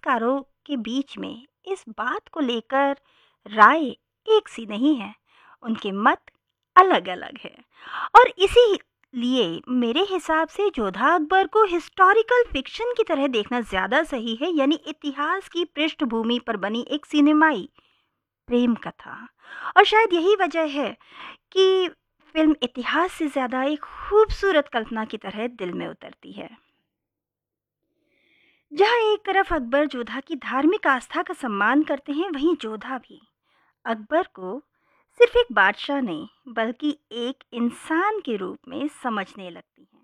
इतिहासकारों के बीच में इस बात को लेकर राय एक सी नहीं है, उनके मत अलग-अलग है। और इसीलिए मेरे हिसाब से जोधा अकबर को हिस्टोरिकल फिक्शन की तरह देखना ज़्यादा सही है, यानी इतिहास की पृष्ठभूमि पर बनी एक सिनेमाई प्रेम कथा। और शायद यही वजह है कि फिल्म इतिहास से ज़्यादा एक खूबसूरत कल्पना की तरह दिल में उतरती है। जहाँ एक तरफ अकबर जोधा की धार्मिक आस्था का सम्मान करते हैं, वहीं जोधा भी अकबर को सिर्फ एक बादशाह नहीं बल्कि एक इंसान के रूप में समझने लगती हैं।